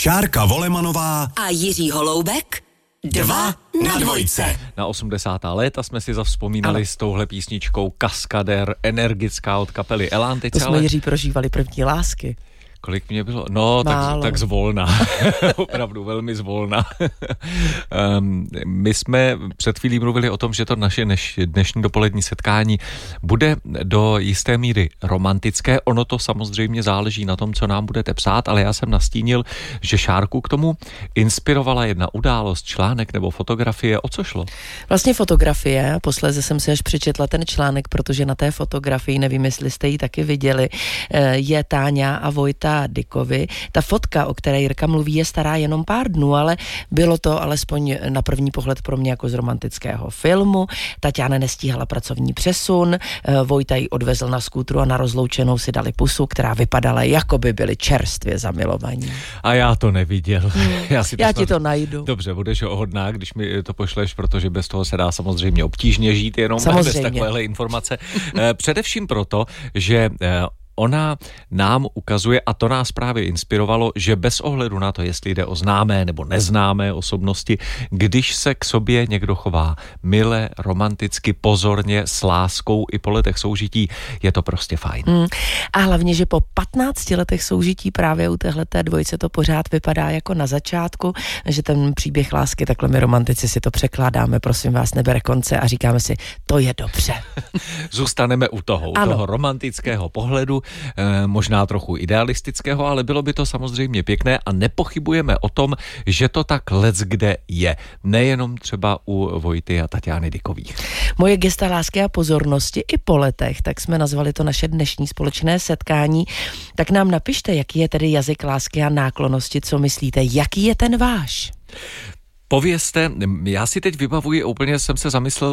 Šárka Volemanová a Jiří Holoubek 2 na dvojce. Na 80. léta jsme si zavzpomínali s touhle písničkou Kaskadér, energická od kapely Elán. To jsme, Jiří, prožívali první lásky. Kolik mě bylo? No, tak zvolna. Opravdu velmi zvolna. My jsme před chvílí mluvili o tom, že to naše dnešní dopolední setkání bude do jisté míry romantické. Ono to samozřejmě záleží na tom, co nám budete psát, ale já jsem nastínil, že Šárku k tomu inspirovala jedna událost, článek nebo fotografie. O co šlo? Vlastně fotografie. Posléze jsem si až přečetla ten článek, protože na té fotografii, nevím, jestli jste ji taky viděli, je Táňa a Vojta Dykovi. Ta fotka, o které Jirka mluví, je stará jenom pár dnů, ale bylo to alespoň na první pohled pro mě jako z romantického filmu. Taťána nestíhala pracovní přesun, Vojta ji odvezl na skútru a na rozloučenou si dali pusu, která vypadala, jako by byli čerstvě zamilovaní. A já to neviděl. Já ti to najdu. Dobře, budeš ohodná, když mi to pošleš, protože bez toho se dá samozřejmě obtížně žít, jenom bez takovéhle informace. Především proto, že ona nám ukazuje, a to nás právě inspirovalo, že bez ohledu na to, jestli jde o známé nebo neznámé osobnosti, když se k sobě někdo chová mile, romanticky, pozorně, s láskou i po letech soužití, je to prostě fajn. A hlavně, že po 15 letech soužití právě u téhleté dvojice to pořád vypadá jako na začátku, že ten příběh lásky, takhle my romantici si to překládáme, prosím vás, nebere konce a říkáme si, to je dobře. Zůstaneme u toho romantického pohledu, možná trochu idealistického, ale bylo by to samozřejmě pěkné a nepochybujeme o tom, že to tak leckde je. Nejenom třeba u Vojty a Taťány Dykových. Moje gesta lásky a pozornosti i po letech, tak jsme nazvali to naše dnešní společné setkání. Tak nám napište, jaký je tedy jazyk lásky a náklonnosti, co myslíte, jaký je ten váš? Povězte, já si teď vybavuji, úplně jsem se zamyslel,